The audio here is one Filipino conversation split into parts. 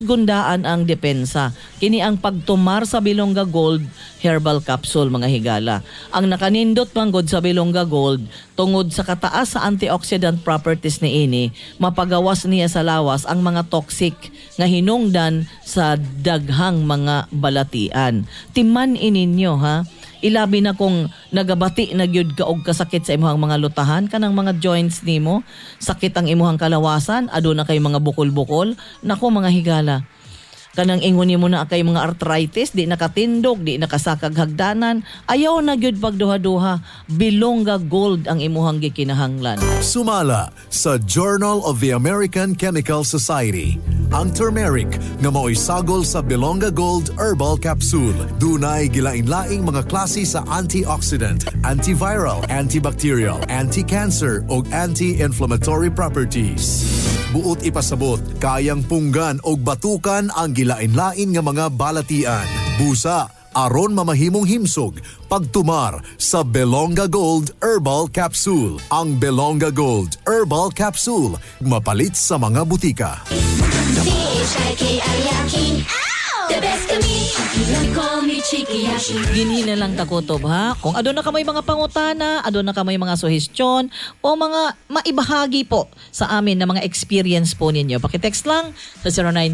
gundaan ang depensa. Kini ang pagtumar sa Bilongga Gold Herbal Capsule mga higala. Ang nakanindot manggod sa Bilongga Gold tungod sa kataas sa antioxidant properties ni ini, mapagawas niya sa lawas ang mga toxic nga hinungdan sa daghang mga balatian. Timan ininyo ha. Ilabi na kung nagabati na gyud ka og kasakit sa imuhang mga lutahan kanang mga joints nimo, sakit ang imuhang kalawasan, aduna kay mga bukol-bukol, nako mga higala. Kanang ingon nimo na kay mga arthritis, di nakatindog, di nakasakag hagdanan, ayaw na gyud pagduha-duha, Bilongga Gold ang imuhang gikinahanglan. Sumala sa Journal of the American Chemical Society. Ang turmeric nga mao'y sagol sa Bilongga Gold Herbal Capsule. Dunay gilain-laing mga klase sa antioxidant, antiviral, antibacterial, anti-cancer o anti-inflammatory properties. Buot ipasabot, kayang punggan o batukan ang gilain-lain nga mga balatian. Busa, aron mamahimong himsog, pagtumar sa Bilongga Gold Herbal Capsule. Ang Bilongga Gold Herbal Capsule, mapalit sa mga butika. The best to me, you call me Chiki Yashi. Gini na lang takutob ha. Kung aduna ka may mga pangutana, aduna ka may mga suhestyon o mga maibahagi po sa amin na mga experience po ninyo, pakitext lang sa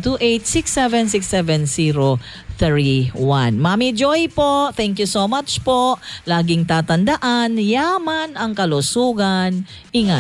0928-6767031. Mami Joy po, thank you so much po. Laging tatandaan, yaman ang kalusugan. Ingat.